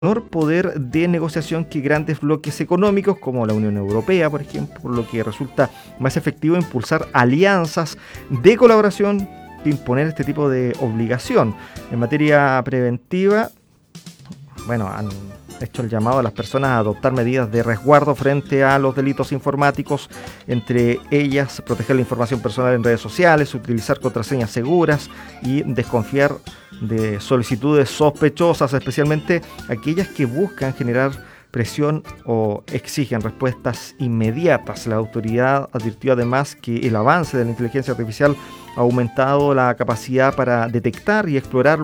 menor poder de negociación que grandes bloques económicos como la Unión Europea, por ejemplo, por lo que resulta más efectivo impulsar alianzas de colaboración que imponer este tipo de obligación. En materia preventiva, bueno, han hecho el llamado a las personas a adoptar medidas de resguardo frente a los delitos informáticos, entre ellas proteger la información personal en redes sociales, utilizar contraseñas seguras y desconfiar de solicitudes sospechosas, especialmente aquellas que buscan generar presión o exigen respuestas inmediatas. La autoridad advirtió además que el avance de la inteligencia artificial ha aumentado la capacidad para detectar y explorar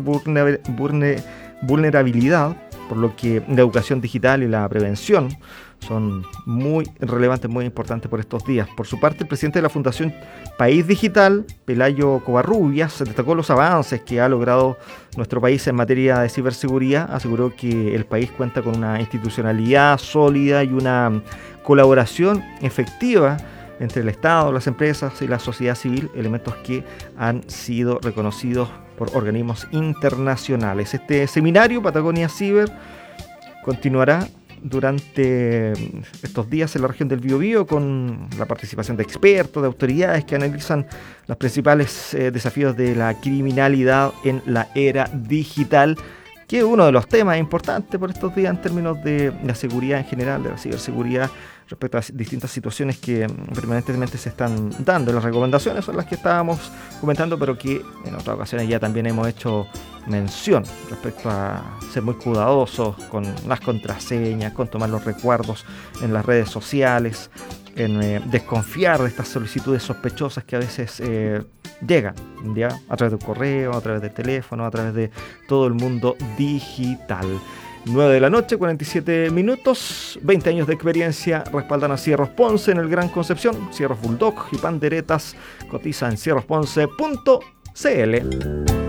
vulnerabilidad, por lo que la educación digital y la prevención son muy relevantes, muy importantes por estos días. Por su parte, el presidente de la Fundación País Digital, Pelayo Covarrubias, destacó los avances que ha logrado nuestro país en materia de ciberseguridad. Aseguró que el país cuenta con una institucionalidad sólida y una colaboración efectiva entre el Estado, las empresas y la sociedad civil, elementos que han sido reconocidos por organismos internacionales. Este seminario, Patagonia Ciber, continuará durante estos días en la región del Biobío con la participación de expertos, de autoridades que analizan los principales desafíos de la criminalidad en la era digital, que es uno de los temas importantes por estos días en términos de la seguridad en general, de la ciberseguridad, respecto a distintas situaciones que permanentemente se están dando. Las recomendaciones son las que estábamos comentando, pero que en otras ocasiones ya también hemos hecho mención respecto a ser muy cuidadosos con las contraseñas, con tomar los recuerdos en las redes sociales, en desconfiar de estas solicitudes sospechosas que a veces llegan, ¿ya? A través de un correo, a través del teléfono, a través de todo el mundo digital. 9 de la noche, 47 minutos, 20 años de experiencia respaldan a Cierros Ponce en el Gran Concepción. Cierros Bulldog y Panderetas cotiza en cierrosponce.cl.